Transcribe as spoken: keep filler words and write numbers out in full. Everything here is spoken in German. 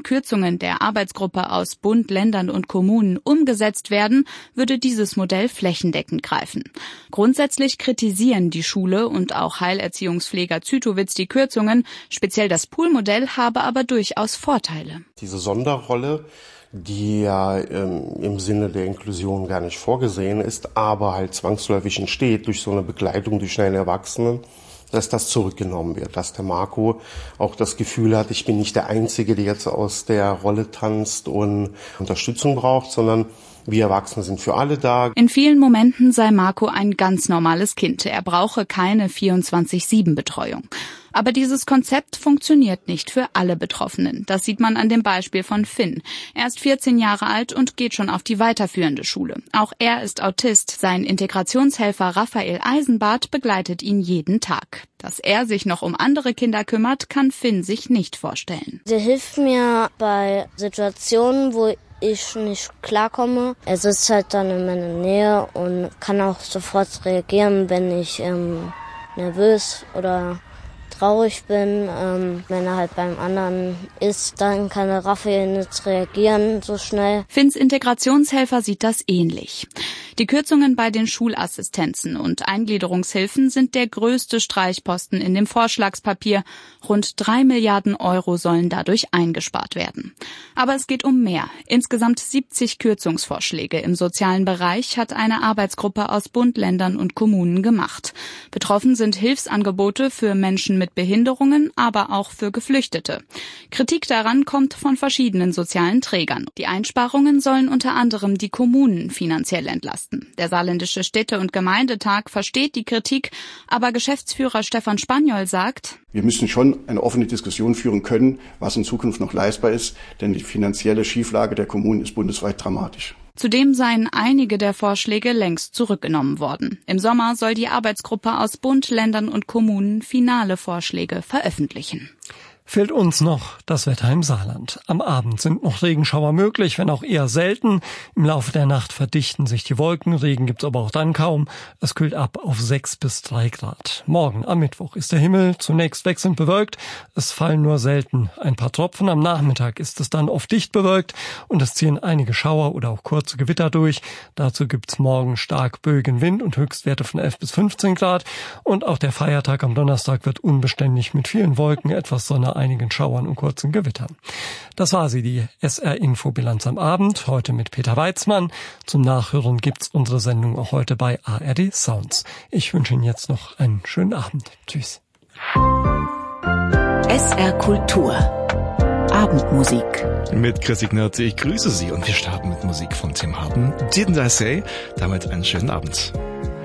Kürzungen der Arbeitsgruppe aus Bund, Ländern und Kommunen umgesetzt werden, würde dieses Modell flächendeckend greifen. Grundsätzlich kritisieren die Schule und auch Heilerziehungspfleger Zytowitz die Kürzungen. Speziell das Poolmodell habe aber durchaus Vorteile. Diese Sonderrolle, die ja ähm, im Sinne der Inklusion gar nicht vorgesehen ist, aber halt zwangsläufig entsteht durch so eine Begleitung durch einen Erwachsenen, dass das zurückgenommen wird, dass der Marco auch das Gefühl hat, ich bin nicht der Einzige, der jetzt aus der Rolle tanzt und Unterstützung braucht, sondern wir Erwachsene sind für alle da. In vielen Momenten sei Marco ein ganz normales Kind. Er brauche keine vierundzwanzig sieben Betreuung. Aber dieses Konzept funktioniert nicht für alle Betroffenen. Das sieht man an dem Beispiel von Finn. Er ist vierzehn Jahre alt und geht schon auf die weiterführende Schule. Auch er ist Autist. Sein Integrationshelfer Raphael Eisenbart begleitet ihn jeden Tag. Dass er sich noch um andere Kinder kümmert, kann Finn sich nicht vorstellen. Der hilft mir bei Situationen, wo ich nicht klarkomme. Er sitzt halt dann in meiner Nähe und kann auch sofort reagieren, wenn ich ähm, nervös oder traurig bin. Ähm, wenn er halt beim anderen ist, dann kann der Raphael nicht reagieren so schnell. Finns Integrationshelfer sieht das ähnlich. Die Kürzungen bei den Schulassistenzen und Eingliederungshilfen sind der größte Streichposten in dem Vorschlagspapier. Rund drei Milliarden Euro sollen dadurch eingespart werden. Aber es geht um mehr. Insgesamt siebzig Kürzungsvorschläge im sozialen Bereich hat eine Arbeitsgruppe aus Bund, Ländern und Kommunen gemacht. Betroffen sind Hilfsangebote für Menschen mit Behinderungen, aber auch für Geflüchtete. Kritik daran kommt von verschiedenen sozialen Trägern. Die Einsparungen sollen unter anderem die Kommunen finanziell entlasten. Der Saarländische Städte- und Gemeindetag versteht die Kritik, aber Geschäftsführer Stefan Spaniol sagt: Wir müssen schon eine offene Diskussion führen können, was in Zukunft noch leistbar ist, denn die finanzielle Schieflage der Kommunen ist bundesweit dramatisch. Zudem seien einige der Vorschläge längst zurückgenommen worden. Im Sommer soll die Arbeitsgruppe aus Bund, Ländern und Kommunen finale Vorschläge veröffentlichen. Fehlt uns noch das Wetter im Saarland. Am Abend sind noch Regenschauer möglich, wenn auch eher selten. Im Laufe der Nacht verdichten sich die Wolken, Regen gibt's aber auch dann kaum. Es kühlt ab auf sechs bis drei Grad. Morgen am Mittwoch ist der Himmel zunächst wechselnd bewölkt. Es fallen nur selten ein paar Tropfen. Am Nachmittag ist es dann oft dicht bewölkt und es ziehen einige Schauer oder auch kurze Gewitter durch. Dazu gibt's morgen stark böigen Wind und Höchstwerte von elf bis fünfzehn Grad. Und auch der Feiertag am Donnerstag wird unbeständig mit vielen Wolken, etwas Sonne, einigen Schauern und kurzen Gewittern. Das war sie, die S R-Infobilanz am Abend, heute mit Peter Weizmann. Zum Nachhören gibt's unsere Sendung auch heute bei A R D Sounds. Ich wünsche Ihnen jetzt noch einen schönen Abend. Tschüss. S R Kultur. Abendmusik. Mit Chrissy Knirte, ich grüße Sie und wir starten mit Musik von Tim Harden. Didn't I say? Damit einen schönen Abend.